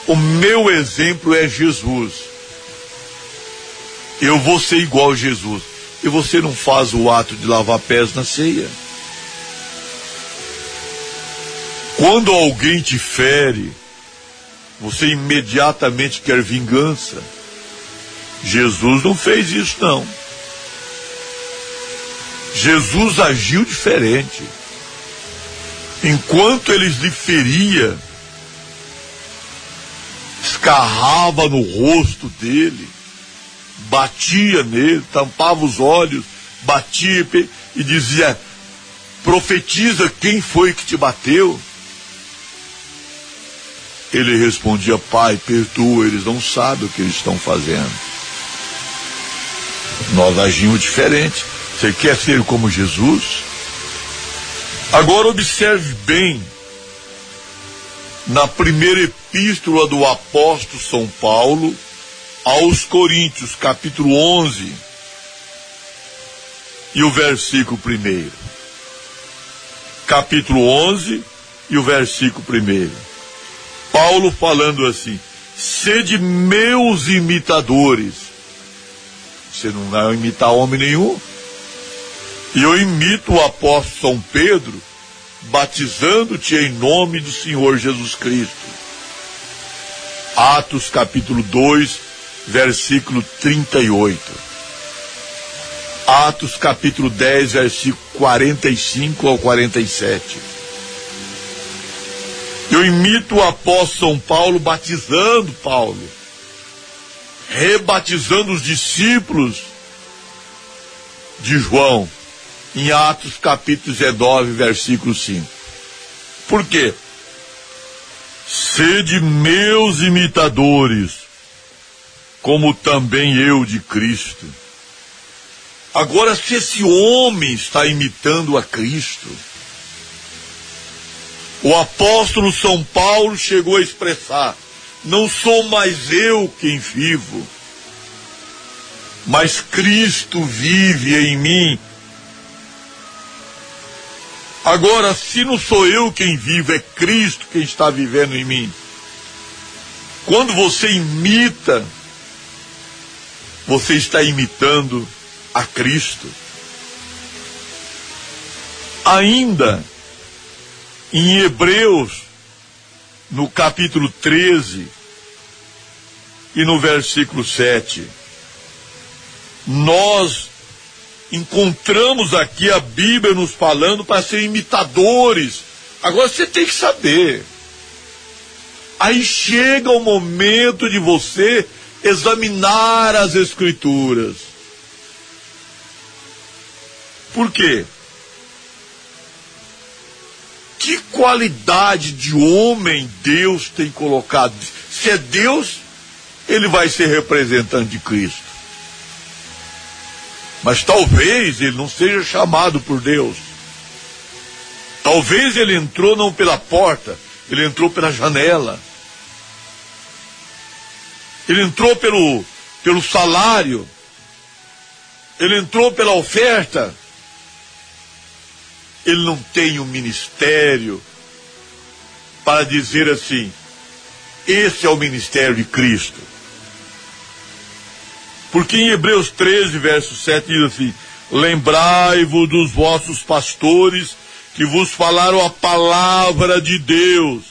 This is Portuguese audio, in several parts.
O meu exemplo é Jesus. Eu vou ser igual a Jesus. E você não faz o ato de lavar pés na ceia? Quando alguém te fere, você imediatamente quer vingança. Jesus não fez isso, não. Jesus agiu diferente. Enquanto eles lhe feria, escarrava no rosto dele, batia nele, tampava os olhos, batia e dizia: profetiza, quem foi que te bateu? Ele respondia: Pai, perdoa, eles não sabem o que eles estão fazendo. Nós agimos diferente. Você quer ser como Jesus? Agora observe bem, na primeira epístola do apóstolo São Paulo aos Coríntios, capítulo 11, e o versículo 1. Capítulo 11 e o versículo 1. Paulo falando assim: sede meus imitadores. Você não vai imitar homem nenhum. E eu imito o apóstolo São Pedro, batizando-te em nome do Senhor Jesus Cristo. Atos capítulo 2, versículo 38. Atos capítulo 10, versículo 45 ao 47. Eu imito o apóstolo São Paulo, batizando Paulo, rebatizando os discípulos de João, em Atos capítulo 19, versículo 5. Por quê? Sede meus imitadores, como também eu de Cristo. Agora, se esse homem está imitando a Cristo, o apóstolo São Paulo chegou a expressar: não sou mais eu quem vivo, mas Cristo vive em mim. Agora, se não sou eu quem vivo, é Cristo quem está vivendo em mim. Quando você imita, você está imitando a Cristo. Ainda em Hebreus, no capítulo 13 e no versículo 7, nós encontramos aqui a Bíblia nos falando para ser imitadores. Agora você tem que saber. Aí chega o momento de você examinar as Escrituras. Por quê? Que qualidade de homem Deus tem colocado? Se é Deus, ele vai ser representante de Cristo. Mas talvez ele não seja chamado por Deus. Talvez ele entrou não pela porta, ele entrou pela janela. Ele entrou pelo salário. Ele entrou pela oferta. Ele não tem um ministério para dizer assim: esse é o ministério de Cristo. Porque em Hebreus 13, verso 7 diz assim: lembrai-vos dos vossos pastores que vos falaram a palavra de Deus,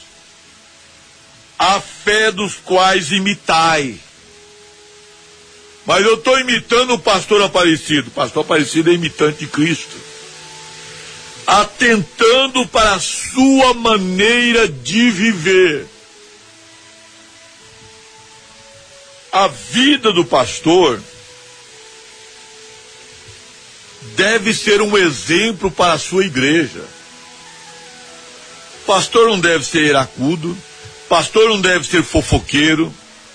a fé dos quais imitai. Mas eu estou imitando o pastor Aparecido. O pastor Aparecido é imitante de Cristo, atentando para a sua maneira de viver. A vida do pastor deve ser um exemplo para a sua igreja. Pastor não deve ser iracudo, pastor não deve ser fofoqueiro,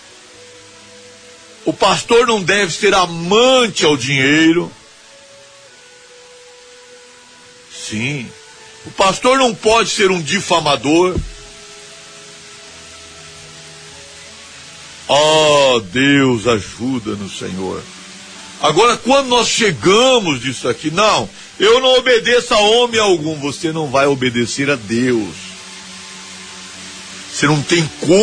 o pastor não deve ser amante ao dinheiro. Sim, o pastor não pode ser um difamador. Oh, Deus, ajuda-nos, Senhor. Agora, quando nós chegamos disso aqui, não, eu não obedeço a homem algum. Você não vai obedecer a Deus. Você não tem como